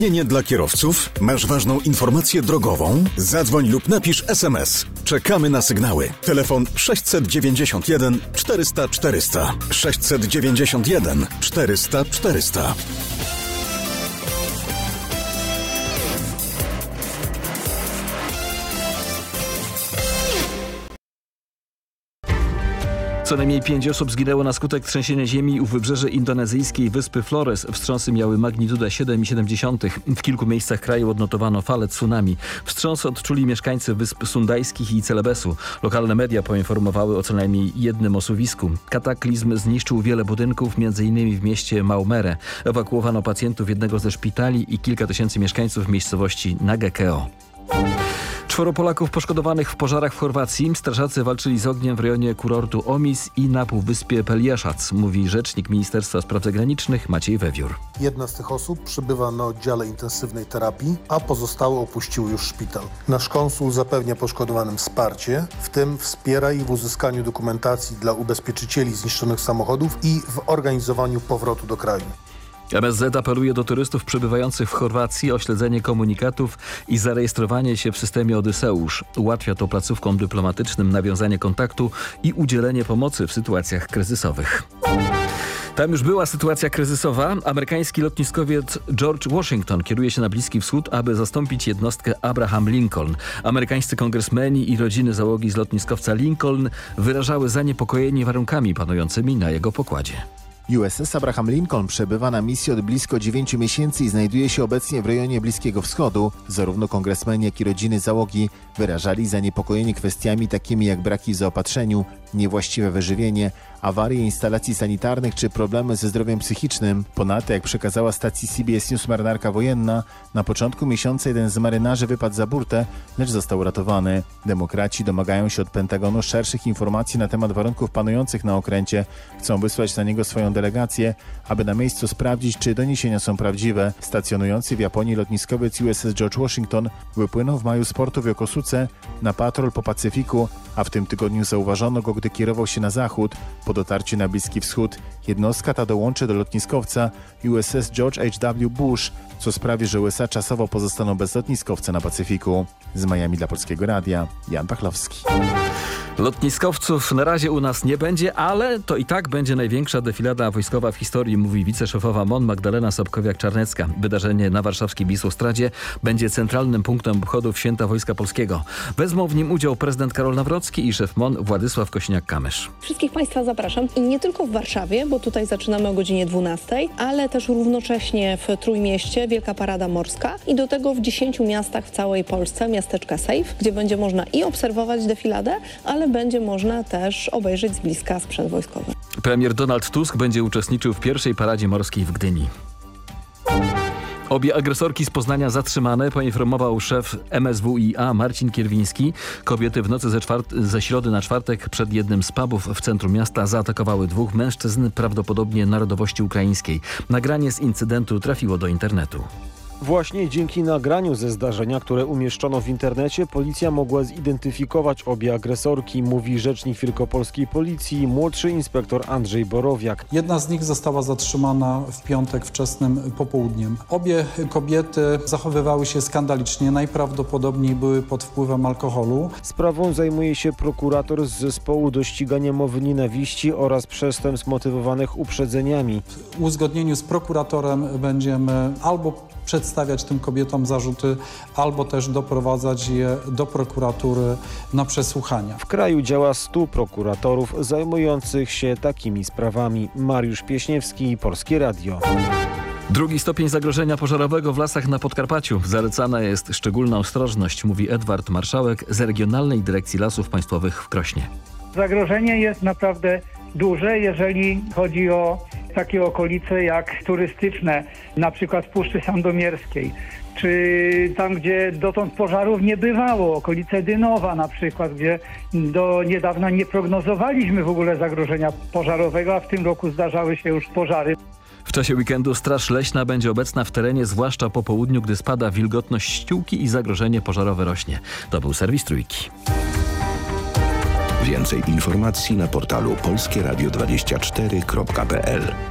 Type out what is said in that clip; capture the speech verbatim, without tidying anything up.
Nie, nie dla kierowców? Masz ważną informację drogową? Zadzwoń lub napisz es em es. Czekamy na sygnały. Telefon sześćset dziewięćdziesiąt jeden czterysta czterysta. sześćset dziewięćdziesiąt jeden czterysta czterysta. Co najmniej pięć osób zginęło na skutek trzęsienia ziemi u wybrzeży indonezyjskiej wyspy Flores. Wstrząsy miały magnitudę siedem przecinek siedem. W kilku miejscach kraju odnotowano falę tsunami. Wstrząs odczuli mieszkańcy wysp Sundajskich i Celebesu. Lokalne media poinformowały o co najmniej jednym osuwisku. Kataklizm zniszczył wiele budynków, między innymi w mieście Maumere. Ewakuowano pacjentów jednego ze szpitali i kilka tysięcy mieszkańców miejscowości Nagekeo. Czworo Polaków poszkodowanych w pożarach w Chorwacji. Strażacy walczyli z ogniem w rejonie kurortu Omis i na półwyspie Pelješac, mówi rzecznik Ministerstwa Spraw Zagranicznych Maciej Wewiór. Jedna z tych osób przebywa na oddziale intensywnej terapii, a pozostałe opuściły już szpital. Nasz konsul zapewnia poszkodowanym wsparcie, w tym wspiera ich w uzyskaniu dokumentacji dla ubezpieczycieli zniszczonych samochodów i w organizowaniu powrotu do kraju. M S Z apeluje do turystów przebywających w Chorwacji o śledzenie komunikatów i zarejestrowanie się w systemie Odyseusz. Ułatwia to placówkom dyplomatycznym nawiązanie kontaktu i udzielenie pomocy w sytuacjach kryzysowych. Tam już była sytuacja kryzysowa. Amerykański lotniskowiec George Washington kieruje się na Bliski Wschód, aby zastąpić jednostkę Abraham Lincoln. Amerykańscy kongresmeni i rodziny załogi z lotniskowca Lincoln wyrażały zaniepokojenie warunkami panującymi na jego pokładzie. U S S Abraham Lincoln przebywa na misji od blisko dziewięciu miesięcy i znajduje się obecnie w rejonie Bliskiego Wschodu. Zarówno kongresmeni, jak i rodziny załogi wyrażali zaniepokojenie kwestiami takimi jak braki w zaopatrzeniu, niewłaściwe wyżywienie, awarie instalacji sanitarnych czy problemy ze zdrowiem psychicznym. Ponadto, jak przekazała stacji C B S News marynarka wojenna, na początku miesiąca jeden z marynarzy wypadł za burtę, lecz został uratowany. Demokraci domagają się od Pentagonu szerszych informacji na temat warunków panujących na okręcie. Chcą wysłać na niego swoją delegację, aby na miejscu sprawdzić, czy doniesienia są prawdziwe. Stacjonujący w Japonii lotniskowiec U S S George Washington wypłynął w maju z portu w Yokosuce na patrol po Pacyfiku, a w tym tygodniu zauważono go, gdy kierował się na zachód. Po dotarciu na Bliski Wschód jednostka ta dołączy do lotniskowca U S S George H W Bush, co sprawi, że U S A czasowo pozostaną bez lotniskowca na Pacyfiku. Z Miami dla Polskiego Radia, Jan Pachlowski. Lotniskowców na razie u nas nie będzie, ale to i tak będzie największa defilada wojskowa w historii, mówi wiceszefowa M O N Magdalena Sobkowiak-Czarnecka. Wydarzenie na warszawskiej Wisłostradzie będzie centralnym punktem obchodów Święta Wojska Polskiego. Wezmą w nim udział prezydent Karol Nawrocki i szef M O N Władysław Kosiniak-Kamysz. Wszystkich Państwa zapraszam i nie tylko w Warszawie, bo tutaj zaczynamy o godzinie dwunastej, ale też równocześnie w Trójmieście Wielka Parada Morska i do tego w dziesięciu miastach w całej Polsce miasteczka Safe, gdzie będzie można i obserwować defiladę, ale będzie można też obejrzeć z bliska sprzęt wojskowy. Premier Donald Tusk będzie uczestniczył w pierwszej paradzie morskiej w Gdyni. Obie agresorki z Poznania zatrzymane, poinformował szef M S W i A Marcin Kierwiński. Kobiety w nocy ze, czwart- ze środy na czwartek przed jednym z pubów w centrum miasta zaatakowały dwóch mężczyzn, prawdopodobnie narodowości ukraińskiej. Nagranie z incydentu trafiło do internetu. Właśnie dzięki nagraniu ze zdarzenia, które umieszczono w internecie, policja mogła zidentyfikować obie agresorki, mówi rzecznik wielkopolskiej policji, młodszy inspektor Andrzej Borowiak. Jedna z nich została zatrzymana w piątek wczesnym popołudniem. Obie kobiety zachowywały się skandalicznie, najprawdopodobniej były pod wpływem alkoholu. Sprawą zajmuje się prokurator z zespołu do ścigania mowy nienawiści oraz przestępstw motywowanych uprzedzeniami. W uzgodnieniu z prokuratorem będziemy albo przedstawiać tym kobietom zarzuty, albo też doprowadzać je do prokuratury na przesłuchania. W kraju działa stu prokuratorów zajmujących się takimi sprawami. Mariusz Pieśniewski, Polskie Radio. Drugi stopień zagrożenia pożarowego w lasach na Podkarpaciu. Zalecana jest szczególna ostrożność, mówi Edward Marszałek z Regionalnej Dyrekcji Lasów Państwowych w Krośnie. Zagrożenie jest naprawdę duże, jeżeli chodzi o takie okolice jak turystyczne, na przykład w Puszczy Sandomierskiej, czy tam, gdzie dotąd pożarów nie bywało, okolice Dynowa na przykład, gdzie do niedawna nie prognozowaliśmy w ogóle zagrożenia pożarowego, a w tym roku zdarzały się już pożary. W czasie weekendu Straż Leśna będzie obecna w terenie, zwłaszcza po południu, gdy spada wilgotność ściółki i zagrożenie pożarowe rośnie. To był serwis Trójki. Więcej informacji na portalu polskie radio dwadzieścia cztery kropka p l.